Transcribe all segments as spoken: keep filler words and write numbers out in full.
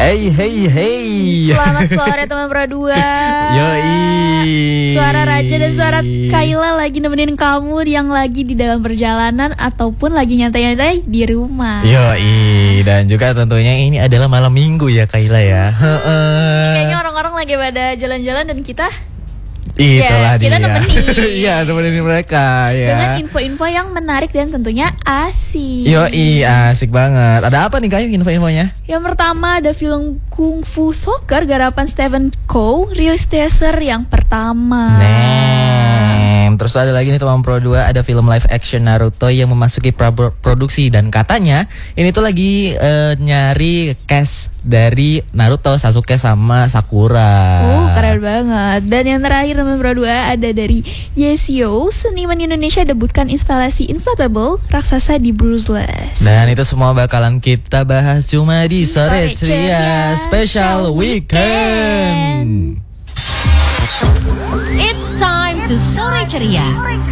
Hey hey hey. Selamat sore teman berdua. Yoi. Suara Raja dan suara Kayla lagi nemenin kamu yang lagi di dalam perjalanan ataupun lagi nyantai-nyantai di rumah. Yoi. Dan juga tentunya ini adalah malam minggu ya Kayla ya. Ini kayaknya orang-orang lagi pada jalan-jalan dan kita Itulah ya, kita dia. nemenin. Iya, nemenin mereka ya. Dengan info-info yang menarik dan tentunya asik. Yoi, asik banget. Ada apa nih Kayu info-infonya? Yang pertama ada film Kung Fu Soccer garapan Stephen Chow, rilis teaser yang pertama. Nem. Terus ada lagi nih teman Pro dua, ada film live action Naruto yang memasuki pra- produksi dan katanya ini tuh lagi uh, nyari cast dari Naruto, Sasuke sama Sakura. Oh, keren banget. Dan yang terakhir teman Pro dua ada dari Yesio, seniman Indonesia debutkan instalasi inflatable raksasa di Bruceless. Dan itu semua bakalan kita bahas cuma di Sore Sore Ceria Ceria Special Weekend. It's time to Sore Ceria.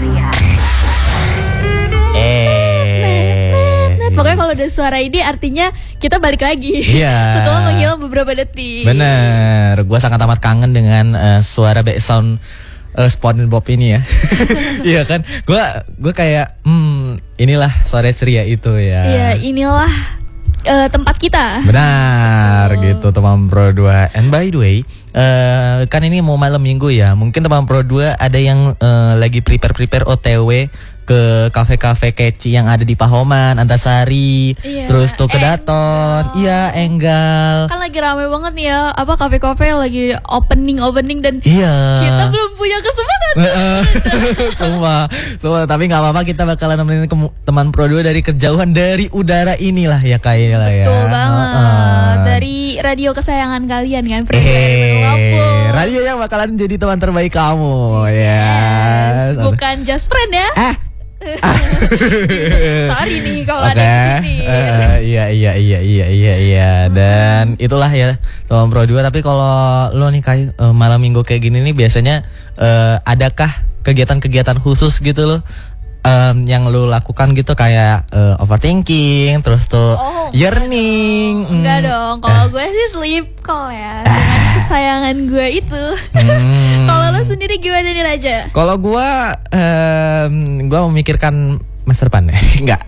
Eh. Pokoknya kalau ada suara ini artinya kita balik lagi. Iya. Setelah menghilang beberapa detik. Bener, gue sangat amat kangen dengan uh, suara back sound uh, SpongeBob ini ya. Iya kan, gue gue kayak, hmm, inilah Sore Ceria itu ya. Iya, inilah uh, tempat kita. Benar, Oh. gitu teman Pro dua. And by the way, uh, kan ini mau malam minggu ya. Mungkin teman Pro dua ada yang uh, lagi prepare-prepare O T W ke kafe-kafe keci yang ada di Pahoman, Antasari, Iya, terus tuh ke Daton, Enggal. iya Enggal. Kan lagi rame banget nih ya, apa kafe-kafe yang lagi opening-opening dan Iya. kita belum punya kesempatan. semua, semua. Tapi nggak apa-apa, kita bakalan nemenin kemu- teman Pro dua dari kejauhan dari udara inilah ya kayaknya lah ya. Betul banget. Uh-uh. Dari radio kesayangan kalian kan, Eh, radio yang bakalan jadi teman terbaik kamu ya. Yes, bukan just friend ya. Eh. Sorry nih kalau Oke. ada di sini. Eh, iya iya iya iya iya iya. Dan itulah ya teman Pro dua. Tapi kalau lo nih kayak eh, malam minggu kayak gini nih biasanya eh, adakah kegiatan-kegiatan khusus gitu lo? Um, yang lu lakukan gitu kayak uh, overthinking, terus tuh Oh, yearning. Enggak mm, dong, kalau eh, gue sih sleep call ya dengan kesayangan gue itu. hmm. Kalau lo sendiri gimana nih Raja? Kalau gua, um, gua memikirkan masa depan ya, enggak.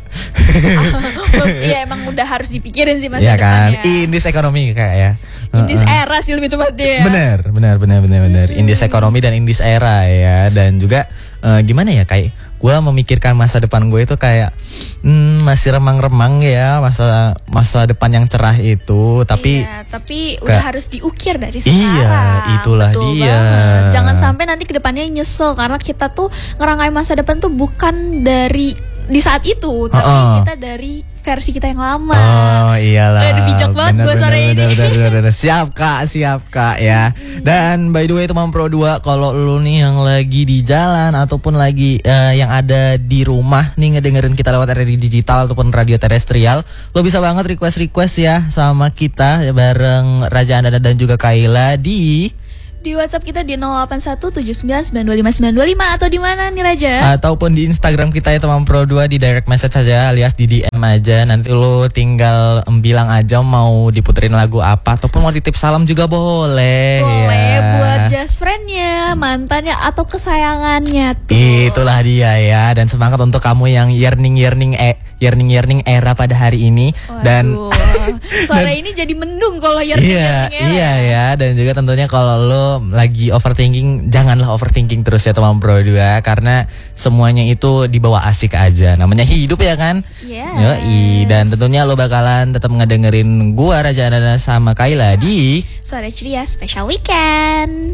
Iya emang udah harus dipikirin sih masa Iya kan, depannya. in this economy kayak ya. In this Uh-uh. era sih lebih tepatnya ya. Bener, bener, bener, bener, bener. In this economy dan in this era ya. Dan juga uh, gimana ya kayak gue memikirkan masa depan gue itu kayak hmm, masih remang-remang ya masa masa depan yang cerah itu. Tapi iya, tapi udah kayak- harus diukir dari sekarang. Iya, itulah Betul dia. banget. Jangan sampai nanti kedepannya nyesel karena kita tuh ngerangkai masa depan tuh bukan dari di saat itu, tapi Uh-uh. kita dari versi kita yang lama. Oh iyalah. Udah bijak banget Bener, gue bener, sore bener, ini. bener, bener, bener. Siap kak, siap kak ya. Dan by the way teman Pro dua, kalau lu nih yang lagi di jalan ataupun lagi eh, yang ada di rumah nih ngedengerin kita lewat radio digital ataupun radio terestrial, lo bisa banget request-request ya sama kita ya, bareng Raja Andana dan juga Kayla di Di WhatsApp kita di nol delapan satu tujuh sembilan sembilan dua lima sembilan dua lima atau di mana nih Raja? ataupun di Instagram kita ya teman Pro dua, di direct message aja alias di D M aja. Nanti lu tinggal em, bilang aja mau diputerin lagu apa ataupun mau titip salam juga boleh. Boleh ya. buat just friend-nya, mantannya atau kesayangannya tuh. Itulah dia ya. Dan semangat untuk kamu yang yearning yearning eh yearning yearning era pada hari ini. Dan Waduh, suara ini jadi mendung kalau iya yearning-yearning iya ya. Dan juga tentunya kalau lo lagi overthinking, janganlah overthinking terus ya teman Pro dua, karena semuanya itu dibawa asik aja. Namanya hidup ya kan. Yes. Yoi. Dan tentunya lo bakalan tetap ngedengerin gua Raja Andana sama Kayla di Sore Ceria Special Weekend.